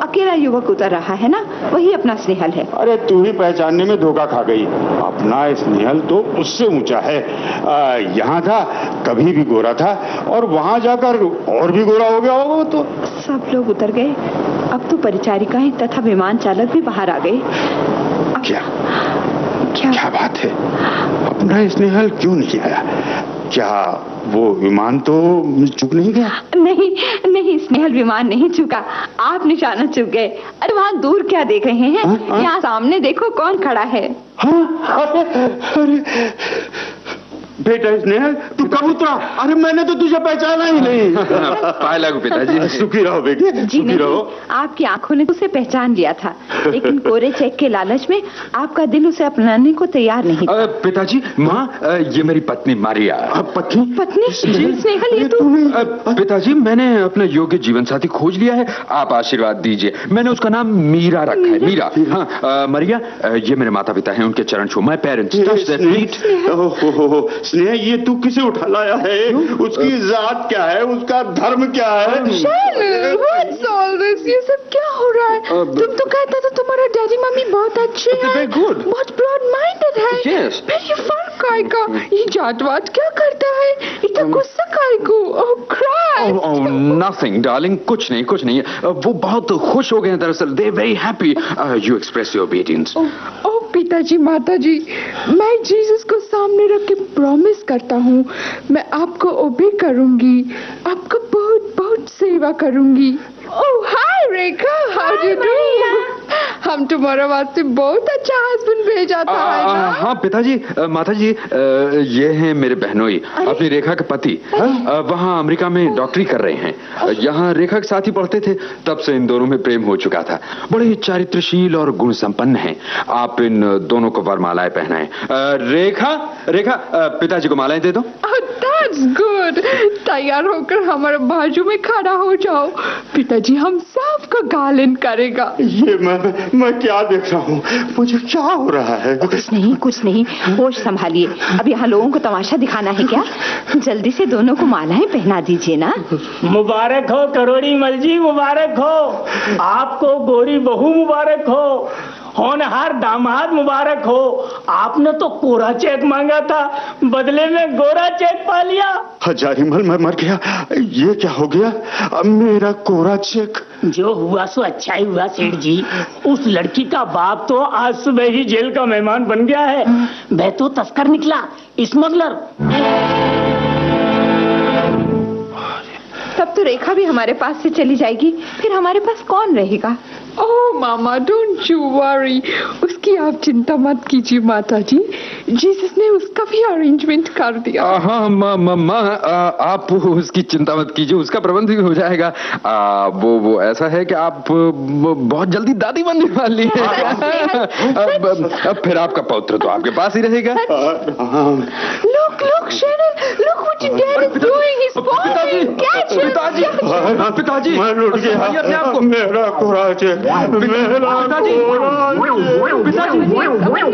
अकेला युवक उतर रहा है ना, वही अपना स्नेहल है। अरे तू ही पहचानने में धोखा खा गई। अपना स्नेहल तो उससे ऊंचा है। यहाँ था कभी भी गोरा था और वहाँ जाकर और भी गोरा हो गया होगा वो तो। सब लोग उतर गए, अब तो परिचारिकाएं तथा विमान चालक भी बाहर आ गए। क्या बात है, अपना स्नेहल क्यों नहीं आया? क्या वो विमान तो चूक नहीं गया? नहीं, स्नेहल विमान नहीं चूका, आप निशाना चूक गए। अरे वहाँ दूर क्या देख रहे हैं? यहाँ सामने देखो कौन खड़ा है। अरे बेटा स्नेहल, तू कब उतरा? अरे मैंने तो तुझे पहचाना ही नहीं। पाए लागू पिताजी। सुखी रहो बेटे, सुखी रहो। आपकी आंखों ने उसे पहचान लिया था, लेकिन कोरे चेक के लालच में आपका दिल उसे अपनाने को तैयार नहीं था। पिताजी, माँ, ये मेरी पत्नी मारिया। पत्नी? स्नेहल, ये तू? पिताजी, मैंने अपना योग्य जीवन साथी खोज लिया है, आप आशीर्वाद दीजिए। मैंने उसका नाम मीरा रखा है, मीरा। हाँ, मारिया, ये मेरे माता पिता हैं, उनके चरण छू। My parents, touch their feet. स्नेह, ये तू किसे उठा लाया है? उसकी जात क्या है, उसका धर्म क्या है? ये सब क्या हो रहा है? तुम तो कहता था तुम्हारा डैडी मम्मी बहुत अच्छे हैं, बहुत ब्रॉड माइंडेड है। फिर ये फर्क आएगा, ये जातवाद क्या करता है? इतना गुस्सा काय को? नथिंग डार्लिंग, कुछ नहीं। वो बहुत खुश हो गए हैं दरअसल। They very happy. You express your obedience. पिताजी, माताजी, मैं जीसस को सामने रख के प्रॉमिस करता हूँ, मैं आपको ओबे करूंगी, आपको बहुत बहुत सेवा करूंगी। ओह हाय रेखा, हाउ डू डू? हम तुम्हारा वास्ते बहुत अच्छा हस्बैंड भेजा था, है ना? हाँ पिताजी, माताजी, ये हैं मेरे बहनोई, अपनी रेखा के पति। वहाँ अमेरिका में डॉक्टरी कर रहे हैं। यहाँ रेखा के साथ ही पढ़ते थे, तब से इन दोनों में प्रेम हो चुका था। बड़े चारित्रशील और गुण संपन्न हैं। आप इन दोनों को वरमालाएं पहनाएं। रेखा, पिताजी को मालाएं दे दो। That's good. तैयार होकर हमारे बाजू में खड़ा हो जाओ, पिताजी हम सबको गालन करेगा। ये मैं क्या देख रहा हूँ? मुझे क्या हो रहा है? कुछ नहीं, होश संभालिए। अब यहाँ लोगों को तमाशा दिखाना है क्या? जल्दी से दोनों को मालाएं पहना दीजिए ना। मुबारक हो करोड़ी मल जी, मुबारक हो। आपको गोरी बहू मुबारक हो, होनहार दामाद मुबारक हो। आपने तो कोरा चेक मांगा था, बदले में गोरा चेक पा लिया। हजारीमल, मैं मर गया। ये क्या हो गया? अब मेरा कोरा चेक। जो हुआ सो अच्छा ही हुआ सेठ जी। उस लड़की का बाप तो आज सुबह ही जेल का मेहमान बन गया है। वह तो तस्कर निकला, स्मगलर। तब तो रेखा भी हमारे पास से चली जाएगी, फिर हमारे पास कौन रहेगा? ओह मामा, डोंट यू वरी, उसकी आप चिंता मत कीजिए माताजी, जीसस ने उसका भी अरेंजमेंट कर दिया। हाँ माँ, आप उसकी चिंता मत कीजिए, उसका प्रबंध भी हो जाएगा। वो ऐसा है कि आप बहुत जल्दी दादी बनने वाली है। अब फिर आपका पौत्र तो आपके पास ही रहेगा। Look, Sharon, look what your dad is doing. He's falling. Catch him. पिताजी, मैं लुट गया। मेरा कोरा चेक, मेरा कोरा चेक।